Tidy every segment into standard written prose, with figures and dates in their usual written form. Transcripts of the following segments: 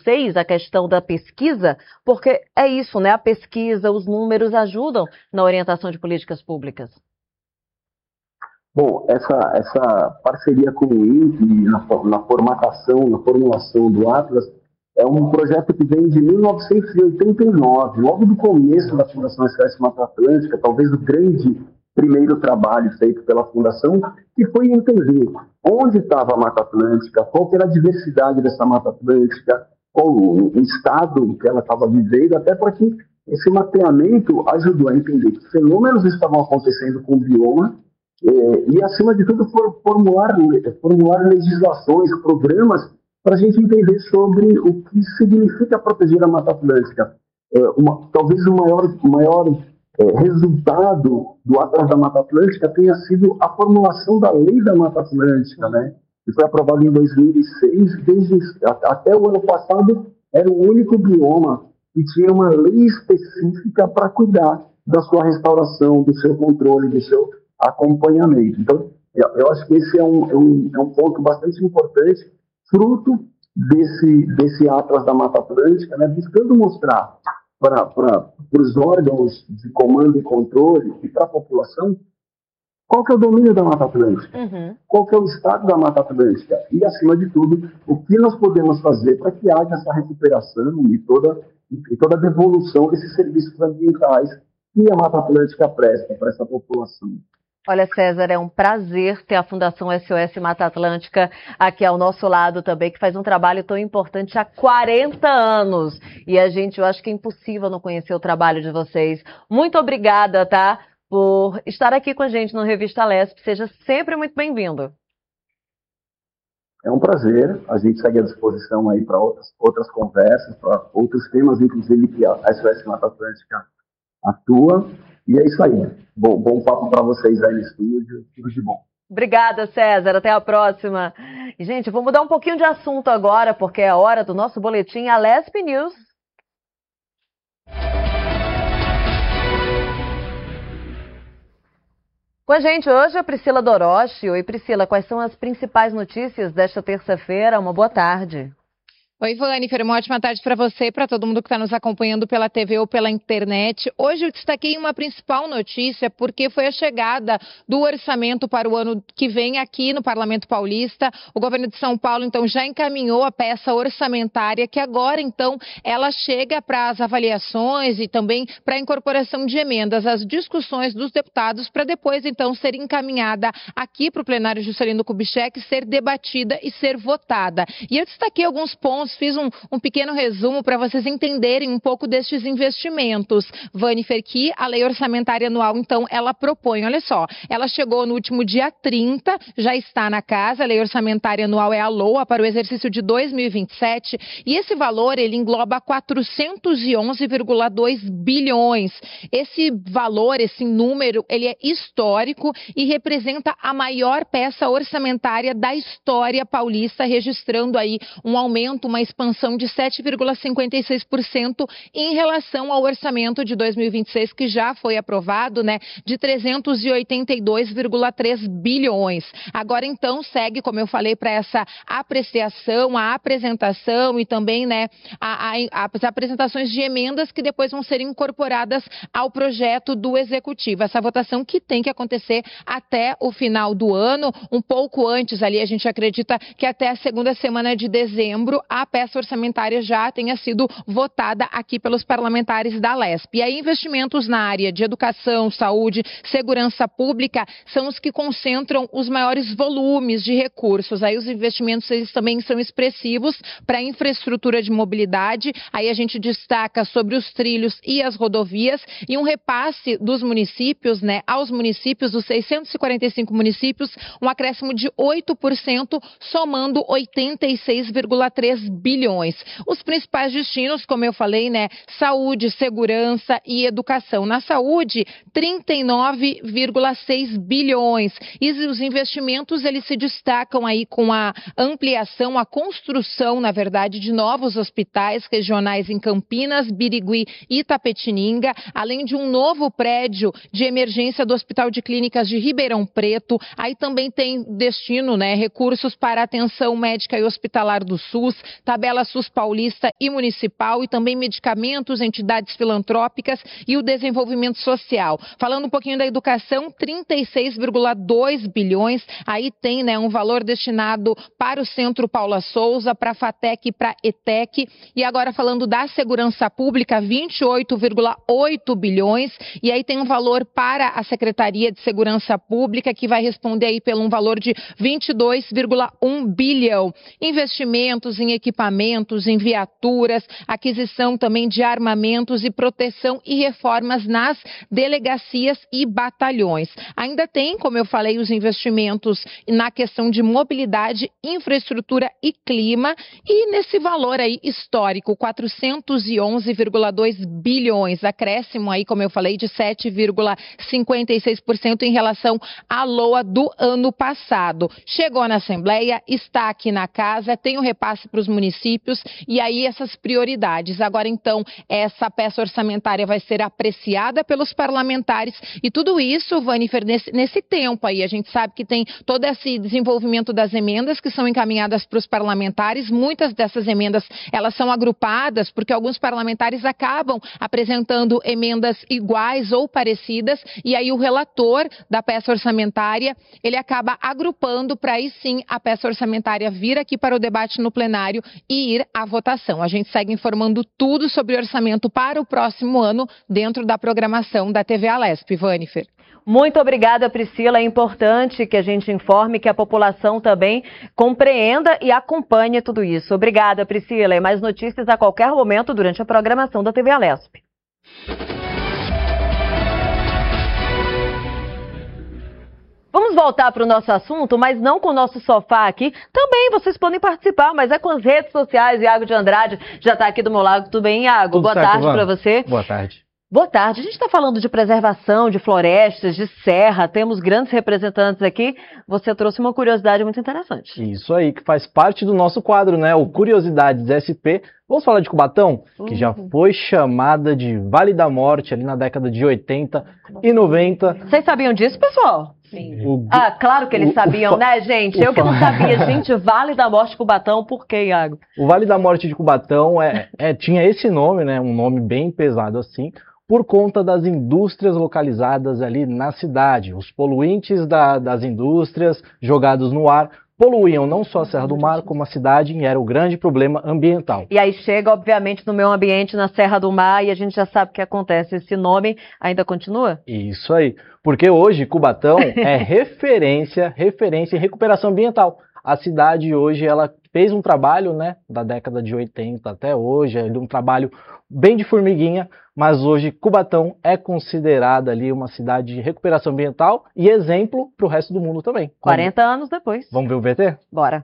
vocês a questão da pesquisa? Porque é isso, né? A pesquisa, os números ajudam na orientação de políticas públicas. Bom, essa parceria com o INPE na formatação, na formulação do Atlas, é um projeto que vem de 1989, logo do começo da Fundação SOS Mata Atlântica, talvez o grande primeiro trabalho feito pela Fundação, que foi entender onde estava a Mata Atlântica, qual que era a diversidade dessa Mata Atlântica, qual o estado que ela estava vivendo, até para que esse mapeamento ajudou a entender que fenômenos estavam acontecendo com o bioma, e, acima de tudo, formular legislações, programas, para a gente entender sobre o que significa proteger a Mata Atlântica. Talvez o maior resultado do Atlas da Mata Atlântica tenha sido a formulação da Lei da Mata Atlântica, né? Que foi aprovada em 2006. Até o ano passado, era o único bioma que tinha uma lei específica para cuidar da sua restauração, do seu controle, do seu acompanhamento. Então, eu acho que esse é um ponto bastante importante, fruto desse Atlas da Mata Atlântica, né, buscando mostrar para os órgãos de comando e controle e para a população qual que é o domínio da Mata Atlântica, qual que é o estado da Mata Atlântica e, acima de tudo, o que nós podemos fazer para que haja essa recuperação e toda a devolução desses serviços ambientais que a Mata Atlântica presta para essa população. Olha, César, é um prazer ter a Fundação SOS Mata Atlântica aqui ao nosso lado também, que faz um trabalho tão importante há 40 anos. E eu acho que é impossível não conhecer o trabalho de vocês. Muito obrigada, tá? Por estar aqui com a gente no Revista Lesp. Seja sempre muito bem-vindo. É um prazer. A gente segue à disposição aí para outras conversas, para outros temas, inclusive que a SOS Mata Atlântica atua. E é isso aí. Bom papo para vocês aí no estúdio. Tudo de bom. Obrigada, César. Até a próxima. E, gente, vou mudar um pouquinho de assunto agora, porque é a hora do nosso boletim Alesp News. Com a gente hoje a Priscila Doroshi. Oi, Priscila, quais são as principais notícias desta terça-feira? Uma boa tarde. Oi, Vânifer, uma ótima tarde para você, para todo mundo que está nos acompanhando pela TV ou pela internet. Hoje eu destaquei uma principal notícia, porque foi a chegada do orçamento para o ano que vem aqui no Parlamento Paulista. O governo de São Paulo, então, já encaminhou a peça orçamentária, que agora, então, ela chega para as avaliações e também para a incorporação de emendas, as discussões dos deputados, para depois, então, ser encaminhada aqui para o plenário Juscelino Kubitschek, ser debatida e ser votada. E eu destaquei alguns pontos, fiz um pequeno resumo para vocês entenderem um pouco destes investimentos. Vânifer, que a lei orçamentária anual, então, ela propõe, olha só, ela chegou no último dia 30, já está na casa, a lei orçamentária anual é a LOA para o exercício de 2027, e esse valor, ele engloba 411,2 bilhões. Esse valor, esse número, ele é histórico e representa a maior peça orçamentária da história paulista, registrando aí um aumento, uma expansão de 7,56% em relação ao orçamento de 2026, que já foi aprovado, né, de 382,3 bilhões. Agora, então, segue, como eu falei, para essa apreciação, a apresentação e também, né, as apresentações de emendas que depois vão ser incorporadas ao projeto do Executivo. Essa votação que tem que acontecer até o final do ano, um pouco antes ali, a gente acredita que até a segunda semana de dezembro, a peça orçamentária já tenha sido votada aqui pelos parlamentares da Lesp. E aí, investimentos na área de educação, saúde, segurança pública são os que concentram os maiores volumes de recursos. Aí os investimentos, eles também são expressivos para a infraestrutura de mobilidade. Aí a gente destaca sobre os trilhos e as rodovias e um repasse dos municípios, né, aos municípios, dos 645 municípios, um acréscimo de 8%, somando 86,3 bilhões. Os principais destinos, como eu falei, né, saúde, segurança e educação. Na saúde, 39,6 bilhões. E os investimentos, eles se destacam aí com a ampliação, a construção, na verdade, de novos hospitais regionais em Campinas, Birigui e Itapetininga, além de um novo prédio de emergência do Hospital de Clínicas de Ribeirão Preto. Aí também tem destino, né, recursos para atenção médica e hospitalar do SUS, tabela SUS paulista e municipal e também medicamentos, entidades filantrópicas e o desenvolvimento social. Falando um pouquinho da educação, 36,2 bilhões, aí tem, né, um valor destinado para o Centro Paula Souza, para a FATEC e para a ETEC. E agora falando da segurança pública, 28,8 bilhões, e aí tem um valor para a Secretaria de Segurança Pública, que vai responder aí pelo um valor de 22,1 bilhão. Investimentos em equipamentos, em viaturas, aquisição também de armamentos e proteção e reformas nas delegacias e batalhões. Ainda tem, como eu falei, os investimentos na questão de mobilidade, infraestrutura e clima, e nesse valor aí histórico, 411,2 bilhões, acréscimo aí, como eu falei, de 7,56% em relação à LOA do ano passado. Chegou na Assembleia, está aqui na casa, tem o repasse para os municípios e aí essas prioridades. Agora, então, essa peça orçamentária vai ser apreciada pelos parlamentares e tudo isso, Vanifer, nesse tempo aí, a gente sabe que tem todo esse desenvolvimento das emendas que são encaminhadas para os parlamentares. Muitas dessas emendas, elas são agrupadas porque alguns parlamentares acabam apresentando emendas iguais ou parecidas e aí o relator da peça orçamentária, ele acaba agrupando para aí sim a peça orçamentária vir aqui para o debate no plenário e ir à votação. A gente segue informando tudo sobre o orçamento para o próximo ano dentro da programação da TV Alesp. Vanifer. Muito obrigada, Priscila. É importante que a gente informe, que a população também compreenda e acompanhe tudo isso. Obrigada, Priscila. E mais notícias a qualquer momento durante a programação da TV Alesp. Vamos voltar para o nosso assunto, mas não com o nosso sofá aqui. Também vocês podem participar, mas é com as redes sociais. Iago de Andrade já está aqui do meu lado. Tudo bem, Iago? Tudo Boa certo, tarde para você. Boa tarde. Boa tarde. A gente está falando de preservação, de florestas, de serra. Temos grandes representantes aqui. Você trouxe uma curiosidade muito interessante. Isso aí, que faz parte do nosso quadro, né? O Curiosidades SP. Vamos falar de Cubatão, que já foi chamada de Vale da Morte ali na década de 80 e 90. Vocês sabiam disso, pessoal? Sim. Claro que eles sabiam, né, gente? Eu que não sabia. Gente, Vale da Morte de Cubatão, por quê, Iago? O Vale da Morte de Cubatão tinha esse nome, né? Um nome bem pesado assim, por conta das indústrias localizadas ali na cidade. Os poluentes das indústrias jogados no ar poluíam não só a Serra do Mar, como a cidade, e era o grande problema ambiental. E aí chega, obviamente, no meio ambiente, na Serra do Mar, e a gente já sabe o que acontece. Esse nome ainda continua? Isso aí, porque hoje Cubatão é referência em recuperação ambiental. A cidade hoje, ela fez um trabalho, né, da década de 80 até hoje, um trabalho bem de formiguinha, mas hoje Cubatão é considerada ali uma cidade de recuperação ambiental e exemplo para o resto do mundo também. 40 anos depois. Vamos ver o VT? Bora.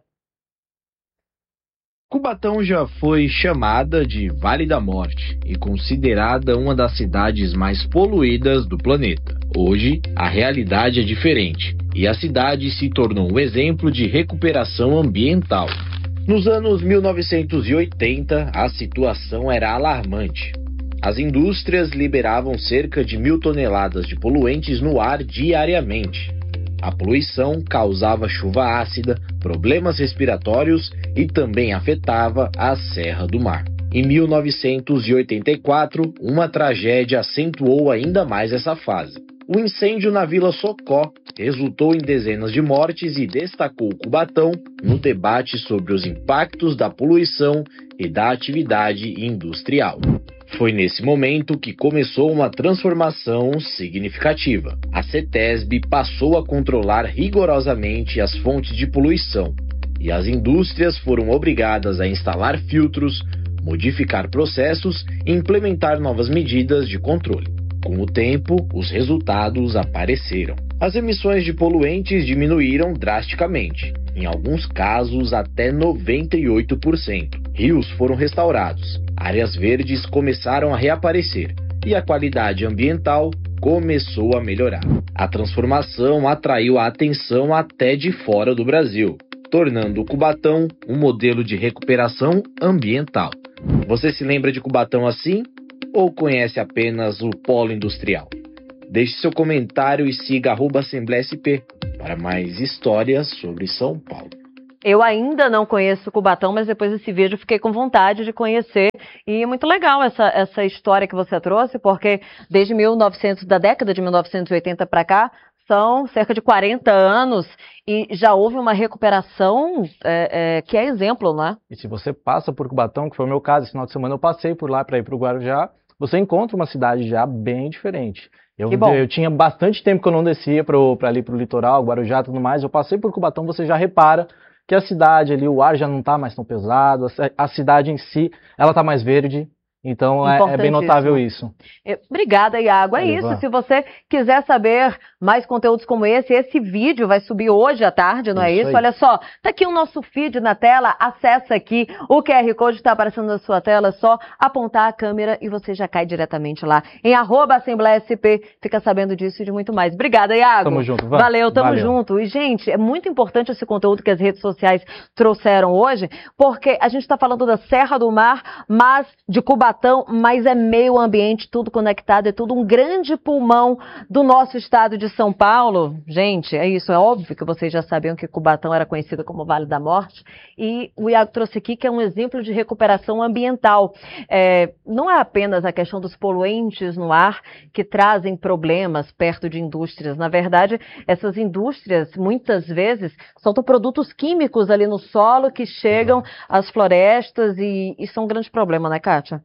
Cubatão já foi chamada de Vale da Morte e considerada uma das cidades mais poluídas do planeta. Hoje, a realidade é diferente e a cidade se tornou um exemplo de recuperação ambiental. Nos anos 1980, a situação era alarmante. As indústrias liberavam cerca de 1.000 toneladas de poluentes no ar diariamente. A poluição causava chuva ácida, problemas respiratórios e também afetava a Serra do Mar. Em 1984, uma tragédia acentuou ainda mais essa fase. O incêndio na Vila Socó resultou em dezenas de mortes e destacou Cubatão no debate sobre os impactos da poluição e da atividade industrial. Foi nesse momento que começou uma transformação significativa. A CETESB passou a controlar rigorosamente as fontes de poluição e as indústrias foram obrigadas a instalar filtros, modificar processos e implementar novas medidas de controle. Com o tempo, os resultados apareceram. As emissões de poluentes diminuíram drasticamente, em alguns casos até 98%. Rios foram restaurados, áreas verdes começaram a reaparecer e a qualidade ambiental começou a melhorar. A transformação atraiu a atenção até de fora do Brasil, tornando o Cubatão um modelo de recuperação ambiental. Você se lembra de Cubatão assim? Ou conhece apenas o polo industrial? Deixe seu comentário e siga @AssembleiaSP para mais histórias sobre São Paulo. Eu ainda não conheço Cubatão, mas depois desse vídeo fiquei com vontade de conhecer. E é muito legal essa história que você trouxe, porque desde da década de 1980 para cá, são cerca de 40 anos e já houve uma recuperação que é exemplo, né? E se você passa por Cubatão, que foi o meu caso, esse final de semana eu passei por lá para ir para o Guarujá, você encontra uma cidade já bem diferente. Eu tinha bastante tempo que eu não descia ali para o litoral, Guarujá e tudo mais, eu passei por Cubatão, você já repara que a cidade ali, o ar já não está mais tão pesado, a cidade em si, ela está mais verde, então é bem notável isso. Obrigada, Iago. É isso, se você quiser saber mais conteúdos como esse vídeo vai subir hoje à tarde, não é isso? Olha só, tá aqui o nosso feed na tela, acessa aqui, o QR Code está aparecendo na sua tela, é só apontar a câmera e você já cai diretamente lá em @AssembleiaSP, fica sabendo disso e de muito mais. Obrigada, Iago. Tamo junto, Valeu, tamo junto. E, gente, é muito importante esse conteúdo que as redes sociais trouxeram hoje, porque a gente está falando da Serra do Mar, mas de Cubatão, mas é meio ambiente, tudo conectado, é tudo um grande pulmão do nosso estado de São Paulo. Gente, é isso, é óbvio que vocês já sabiam que Cubatão era conhecido como Vale da Morte, e o Iago trouxe aqui que é um exemplo de recuperação ambiental. Não é apenas a questão dos poluentes no ar que trazem problemas perto de indústrias. Na verdade, essas indústrias, muitas vezes, soltam produtos químicos ali no solo que chegam às florestas e são um grande problema, né, Kátia?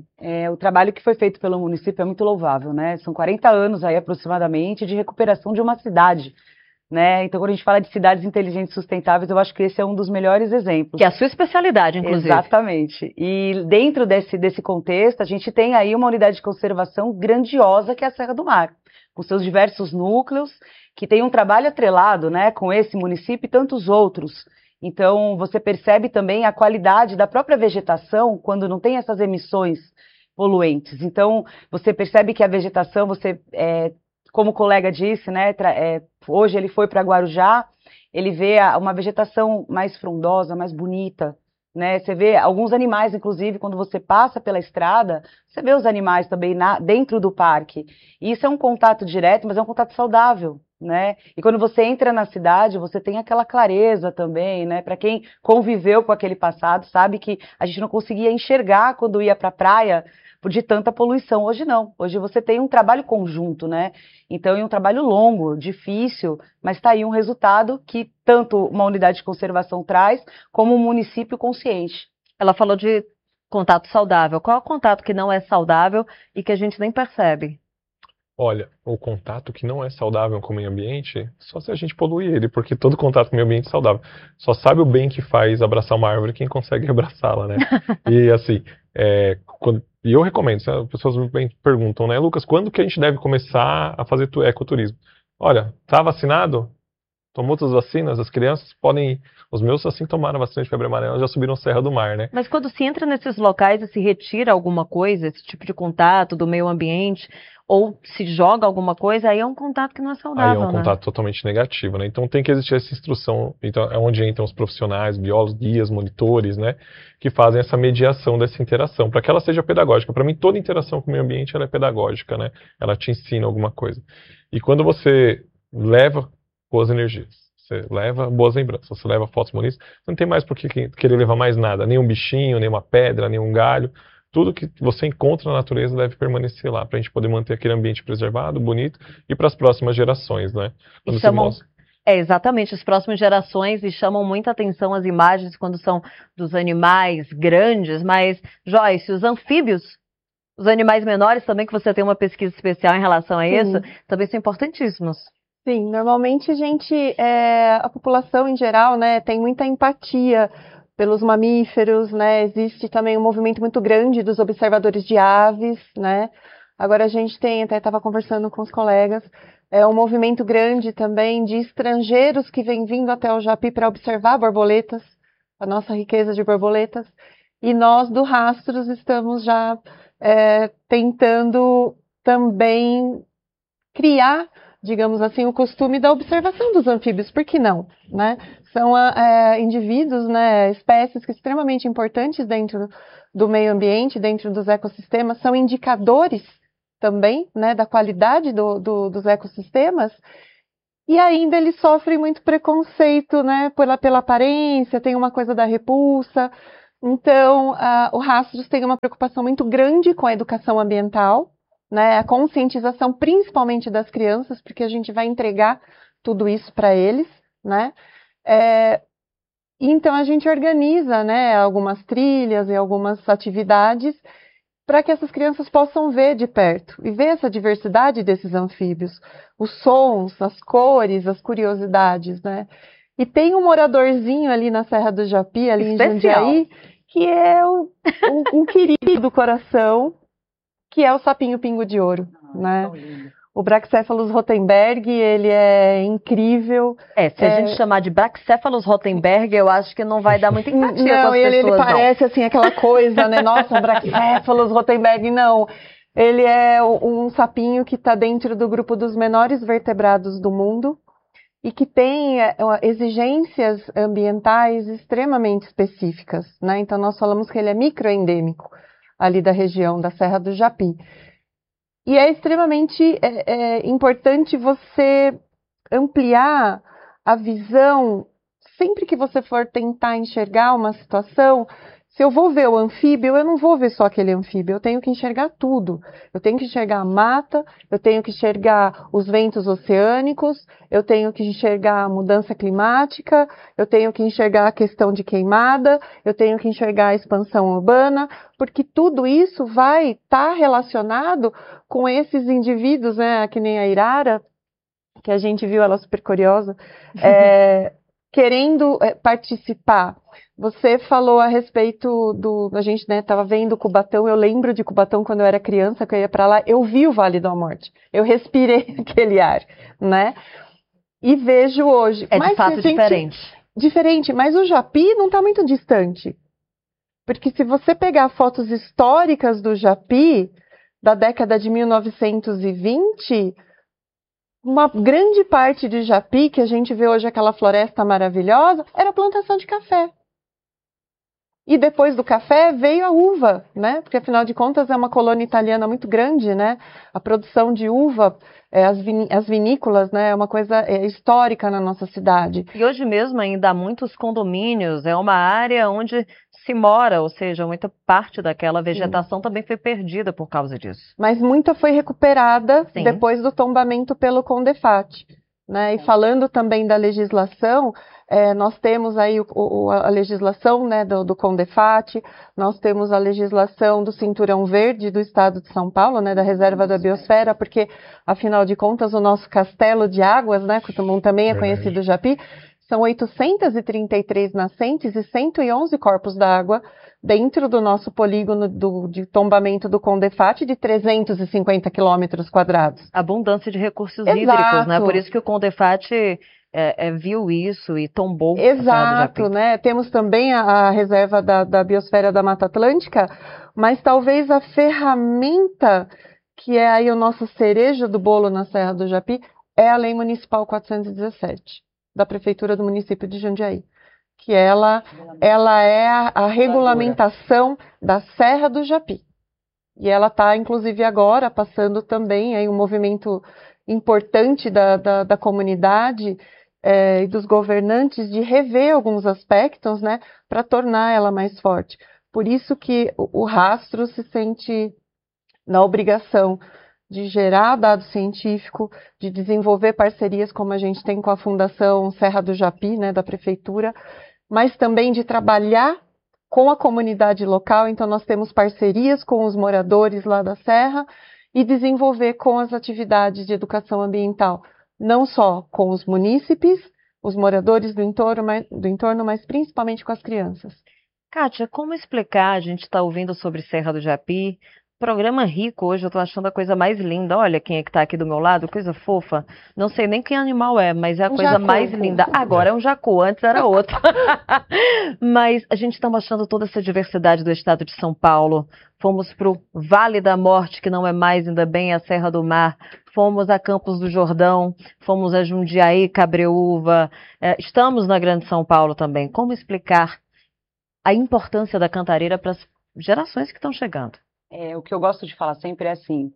O trabalho que foi feito pelo município é muito louvável, né? São 40 anos aí aproximadamente de recuperação de uma cidade, né? Então, quando a gente fala de cidades inteligentes e sustentáveis, eu acho que esse é um dos melhores exemplos. Que é a sua especialidade, inclusive. Exatamente. E dentro desse contexto, a gente tem aí uma unidade de conservação grandiosa, que é a Serra do Mar, com seus diversos núcleos, que tem um trabalho atrelado, né, com esse município e tantos outros. Então, você percebe também a qualidade da própria vegetação quando não tem essas emissões poluentes. Então, você percebe que a vegetação, como o colega disse, né, hoje ele foi para Guarujá, ele vê uma vegetação mais frondosa, mais bonita, né? Você vê alguns animais, inclusive, quando você passa pela estrada, você vê os animais também dentro do parque. E isso é um contato direto, mas é um contato saudável, né? E quando você entra na cidade, você tem aquela clareza também, né? Para quem conviveu com aquele passado, sabe que a gente não conseguia enxergar quando ia para a praia de tanta poluição. Hoje não. Hoje você tem um trabalho conjunto, né? Então, é um trabalho longo, difícil, mas está aí um resultado que tanto uma unidade de conservação traz, como um município consciente. Ela falou de contato saudável. Qual é o contato que não é saudável e que a gente nem percebe? Olha, o contato que não é saudável com o meio ambiente, só se a gente poluir ele, porque todo contato com o meio ambiente é saudável. Só sabe o bem que faz abraçar uma árvore quem consegue abraçá-la, né? E assim, e eu recomendo, as pessoas me perguntam, né, Lucas, quando que a gente deve começar a fazer ecoturismo? Olha, tá vacinado? Tomou todas as vacinas? As crianças podem ir. Os meus assim tomaram a vacina de febre amarela, já subiram Serra do Mar, né? Mas quando se entra nesses locais e se retira alguma coisa, esse tipo de contato do meio ambiente, ou se joga alguma coisa, aí é um contato que não é saudável, aí é um contato totalmente negativo, né? Então tem que existir essa instrução, então é onde entram os profissionais, biólogos, guias, monitores, né? Que fazem essa mediação dessa interação, para que ela seja pedagógica. Para mim, toda interação com o meio ambiente ela é pedagógica, né? Ela te ensina alguma coisa. E quando você leva boas energias, você leva boas lembranças, você leva fotos bonitas, você não tem mais por que querer levar mais nada, nem um bichinho, nem uma pedra, nem um galho. Tudo que você encontra na natureza deve permanecer lá, para a gente poder manter aquele ambiente preservado, bonito, e para as próximas gerações, né? Exatamente, as próximas gerações, e chamam muita atenção as imagens quando são dos animais grandes, mas, Joyce, os anfíbios, os animais menores também, que você tem uma pesquisa especial em relação a isso, também são importantíssimos. Sim, normalmente a população em geral, né, tem muita empatia pelos mamíferos, né, existe também um movimento muito grande dos observadores de aves, né, agora a gente tem, até estava conversando com os colegas, um movimento grande também de estrangeiros que vêm vindo até o Japi para observar borboletas, a nossa riqueza de borboletas, e nós do Rastros estamos já tentando também criar, digamos assim, o costume da observação dos anfíbios, por que não, né? São indivíduos, né, espécies que extremamente importantes dentro do meio ambiente, dentro dos ecossistemas, são indicadores também, né, da qualidade dos ecossistemas, E ainda eles sofrem muito preconceito, né, pela aparência, tem uma coisa da repulsa. Então, o Rastros tem uma preocupação muito grande com a educação ambiental, né, a conscientização principalmente das crianças, porque a gente vai entregar tudo isso para eles, né. Então, a gente organiza, né, algumas trilhas e algumas atividades para que essas crianças possam ver de perto e ver essa diversidade desses anfíbios, os sons, as cores, as curiosidades, né? E tem um moradorzinho ali na Serra do Japi, ali Especial. em Jundiaí, que é um querido do coração, que é o sapinho pingo de ouro, né? O Brachycephalus rothenberg, ele é incrível. Se a gente chamar de Brachycephalus rothenberg, eu acho que não vai dar muita empatia com as ele pessoas, parece assim aquela coisa, né? Nossa, um Brachycephalus rothenberg, não. Ele é um sapinho que está dentro do grupo dos menores vertebrados do mundo e que tem exigências ambientais extremamente específicas, né? Então, nós falamos que ele é microendêmico ali da região da Serra do Japi. E é extremamente importante você ampliar a visão sempre que você for tentar enxergar uma situação. Se eu vou ver o anfíbio, eu não vou ver só aquele anfíbio, eu tenho que enxergar tudo. Eu tenho que enxergar a mata, eu tenho que enxergar os ventos oceânicos, eu tenho que enxergar a mudança climática, eu tenho que enxergar a questão de queimada, eu tenho que enxergar a expansão urbana, porque tudo isso vai estar relacionado com esses indivíduos, né, que nem a Irara, que a gente viu ela super curiosa, querendo participar. Você falou a respeito a gente, né, estava vendo Cubatão, eu lembro de Cubatão quando eu era criança, que eu ia para lá, eu vi o Vale da Morte, eu respirei aquele ar, né, e vejo hoje. De fato diferente. Diferente, mas o Japi não está muito distante, porque se você pegar fotos históricas do Japi, da década de 1920, uma grande parte de Japi, que a gente vê hoje aquela floresta maravilhosa, era plantação de café. E depois do café veio a uva, né? Porque afinal de contas é uma colônia italiana muito grande, né? A produção de uva, as vinícolas, né? É uma coisa histórica na nossa cidade. E hoje mesmo ainda há muitos condomínios, é uma área onde se mora, ou seja, muita parte daquela vegetação também foi perdida por causa disso. Mas muita foi recuperada depois do tombamento pelo CONDEFAT, né? E falando também da legislação, nós temos aí a legislação, né, do CONDEFAT, nós temos a legislação do Cinturão Verde do Estado de São Paulo, né, da Reserva da Biosfera, porque, afinal de contas, o nosso castelo de águas, né, que também é conhecido Japi, são 833 nascentes e 111 corpos d'água dentro do nosso polígono de tombamento do CONDEFAT de 350 quilômetros quadrados. Abundância de recursos hídricos, né? Por isso que o CONDEFAT viu isso e tombou. Exato, né? Temos também a reserva da biosfera da Mata Atlântica, mas talvez a ferramenta que é aí o nosso cereja do bolo na Serra do Japi é a Lei Municipal 417, da Prefeitura do município de Jundiaí, que ela é a regulamentação da Serra do Japi. E ela está, inclusive, agora passando também aí um movimento importante da comunidade e dos governantes de rever alguns aspectos, né, para tornar ela mais forte. Por isso que o Rastro se sente na obrigação de gerar dado científico, de desenvolver parcerias como a gente tem com a Fundação Serra do Japi, né, da Prefeitura, mas também de trabalhar com a comunidade local. Então, nós temos parcerias com os moradores lá da Serra e desenvolver com as atividades de educação ambiental, não só com os munícipes, os moradores do entorno, mas principalmente com as crianças. Kátia, como explicar? A gente está ouvindo sobre Serra do Japi, programa rico hoje, eu estou achando a coisa mais linda. Olha quem é que está aqui do meu lado, coisa fofa. Não sei nem que animal é, mas é a coisa mais linda. Agora é um jacu, antes era outro. Mas a gente está mostrando toda essa diversidade do estado de São Paulo. Fomos para o Vale da Morte, que não é mais, ainda bem, a Serra do Mar. Fomos a Campos do Jordão, fomos a Jundiaí, Cabreúva. Estamos na Grande São Paulo também. Como explicar a importância da cantareira para as gerações que estão chegando? O que eu gosto de falar sempre é assim,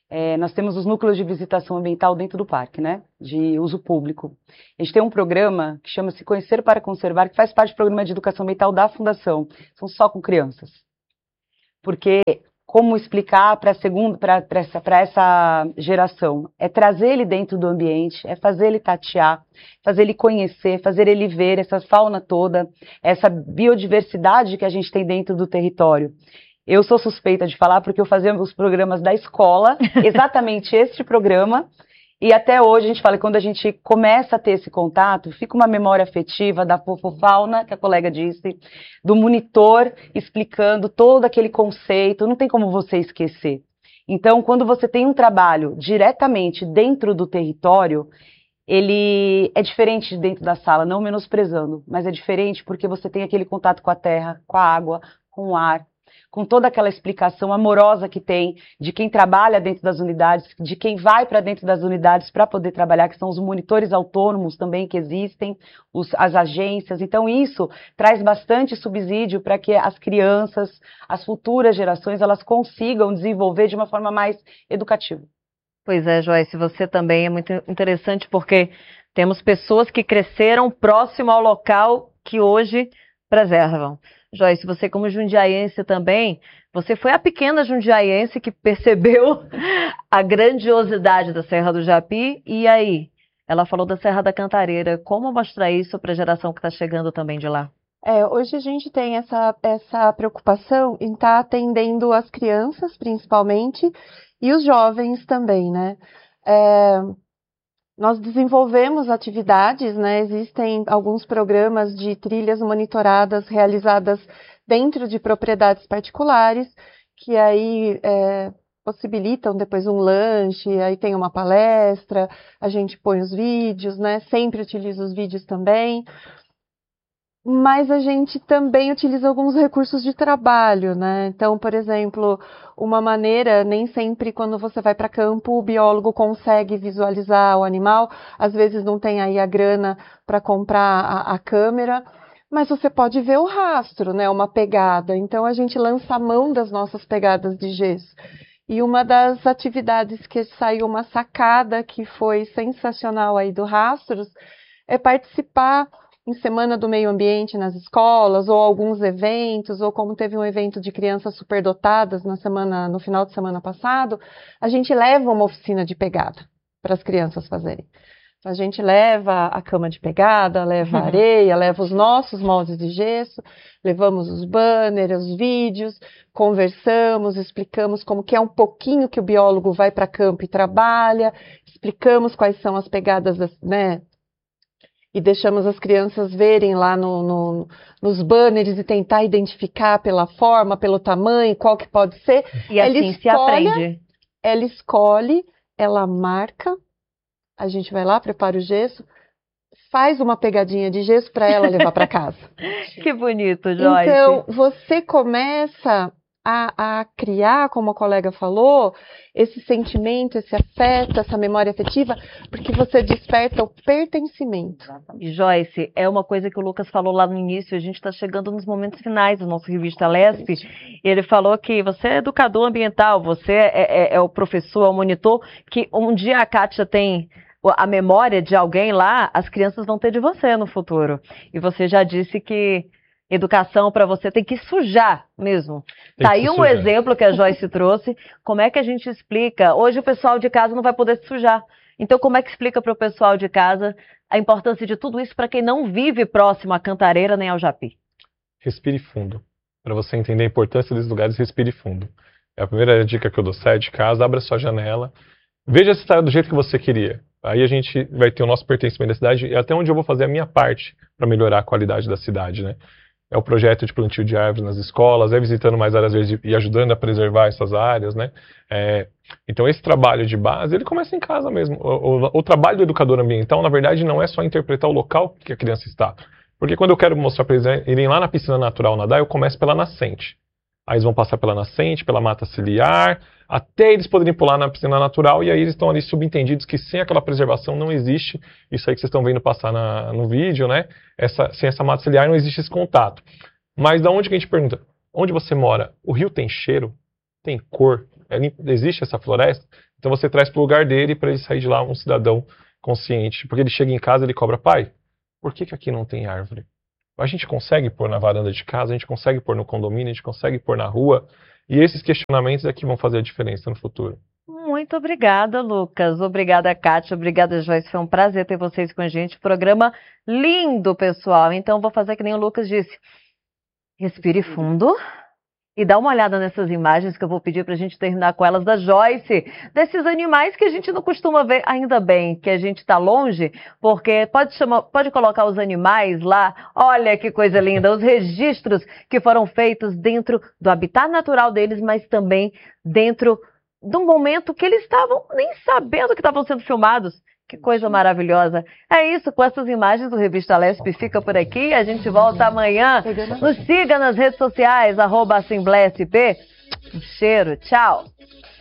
Nós temos os núcleos de visitação ambiental dentro do parque, né? De uso público. A gente tem um programa que chama-se Conhecer para Conservar, que faz parte do programa de educação ambiental da Fundação. São só com crianças. Porque como explicar para essa geração? É trazer ele dentro do ambiente, é fazer ele tatear, fazer ele conhecer, fazer ele ver essa fauna toda, essa biodiversidade que a gente tem dentro do território. Eu sou suspeita de falar porque eu fazia os programas da escola, exatamente este programa, e até hoje a gente fala que quando a gente começa a ter esse contato, fica uma memória afetiva da fofofauna, que a colega disse, do monitor explicando todo aquele conceito, não tem como você esquecer. Então, quando você tem um trabalho diretamente dentro do território, ele é diferente de dentro da sala, não menosprezando, mas é diferente porque você tem aquele contato com a terra, com a água, com o ar, com toda aquela explicação amorosa que tem de quem trabalha dentro das unidades, de quem vai para dentro das unidades para poder trabalhar, que são os monitores autônomos também que existem, as agências. Então isso traz bastante subsídio para que as crianças, as futuras gerações, elas consigam desenvolver de uma forma mais educativa. Pois é, Joyce, você também é muito interessante porque temos pessoas que cresceram próximo ao local que hoje preservam. Joyce, você como jundiaiense também, você foi a pequena jundiaiense que percebeu a grandiosidade da Serra do Japi, e aí? Ela falou da Serra da Cantareira, como mostrar isso para a geração que está chegando também de lá? Hoje a gente tem essa preocupação em estar atendendo as crianças, principalmente, e os jovens também, né? Nós desenvolvemos atividades, né? Existem alguns programas de trilhas monitoradas realizadas dentro de propriedades particulares, que aí possibilitam depois um lanche, aí tem uma palestra, a gente põe os vídeos, né? Sempre utiliza os vídeos também. Mas a gente também utiliza alguns recursos de trabalho, né? Então, por exemplo, uma maneira, nem sempre quando você vai para campo o biólogo consegue visualizar o animal, às vezes não tem aí a grana para comprar a câmera, mas você pode ver o rastro, né? Uma pegada. Então a gente lança a mão das nossas pegadas de gesso. E uma das atividades que saiu uma sacada que foi sensacional aí do Rastros é participar em Semana do Meio Ambiente nas escolas, ou alguns eventos, ou como teve um evento de crianças superdotadas no final de semana passado, a gente leva uma oficina de pegada para as crianças fazerem. A gente leva a cama de pegada, leva a areia, leva os nossos moldes de gesso, levamos os banners, os vídeos, conversamos, explicamos como que é um pouquinho que o biólogo vai para campo e trabalha, explicamos quais são as pegadas, né? E deixamos as crianças verem lá nos banners e tentar identificar pela forma, pelo tamanho, qual que pode ser. E assim se aprende. Ela escolhe, ela marca, a gente vai lá, prepara o gesso, faz uma pegadinha de gesso para ela levar para casa. Que bonito, Joyce. Então, você começa a criar, como a colega falou, esse sentimento, esse afeto, essa memória afetiva, porque você desperta o pertencimento. E Joyce, é uma coisa que o Lucas falou lá no início, a gente está chegando nos momentos finais do nosso Revista Lesp, ele falou que você é educador ambiental, você é o professor, é o monitor, que um dia a Kátia tem a memória de alguém lá, as crianças vão ter de você no futuro. E você já disse que educação para você tem que sujar mesmo. Tá aí um exemplo que a Joyce trouxe. Como é que a gente explica? Hoje o pessoal de casa não vai poder se sujar. Então como é que explica para o pessoal de casa a importância de tudo isso para quem não vive próximo à Cantareira nem ao Japi? Respire fundo. Para você entender a importância desses lugares, respire fundo. É a primeira dica que eu dou. Sai de casa, abra sua janela. Veja se está do jeito que você queria. Aí a gente vai ter o nosso pertencimento da cidade e até onde eu vou fazer a minha parte para melhorar a qualidade da cidade, né? É o projeto de plantio de árvores nas escolas, é visitando mais áreas verdes e ajudando a preservar essas áreas, né? Então esse trabalho de base, ele começa em casa mesmo. O trabalho do educador ambiental, na verdade, não é só interpretar o local que a criança está. Porque quando eu quero mostrar para eles irem lá na piscina natural nadar, eu começo pela nascente. Aí eles vão passar pela nascente, pela mata ciliar, até eles poderem pular na piscina natural, e aí eles estão ali subentendidos que sem aquela preservação não existe isso aí que vocês estão vendo passar no vídeo, né? Sem essa mata ciliar não existe esse contato. Mas da onde que a gente pergunta? Onde você mora? O rio tem cheiro? Tem cor? Existe essa floresta? Então você traz para o lugar dele para ele sair de lá um cidadão consciente. Porque ele chega em casa e ele cobra, pai, por que aqui não tem árvore? A gente consegue pôr na varanda de casa, a gente consegue pôr no condomínio, a gente consegue pôr na rua. E esses questionamentos é que vão fazer a diferença no futuro. Muito obrigada, Lucas. Obrigada, Kátia. Obrigada, Joyce. Foi um prazer ter vocês com a gente. Programa lindo, pessoal. Então, vou fazer que nem o Lucas disse. Respire fundo e dá uma olhada nessas imagens que eu vou pedir para a gente terminar com elas da Joyce, desses animais que a gente não costuma ver, ainda bem que a gente está longe, porque pode colocar os animais lá, olha que coisa linda, os registros que foram feitos dentro do habitat natural deles, mas também dentro de um momento que eles estavam nem sabendo que estavam sendo filmados. Que coisa maravilhosa. É isso, com essas imagens do Revista Lesp fica por aqui. A gente volta amanhã. Nos siga nas redes sociais, @AssembleiaSP. Um cheiro, tchau.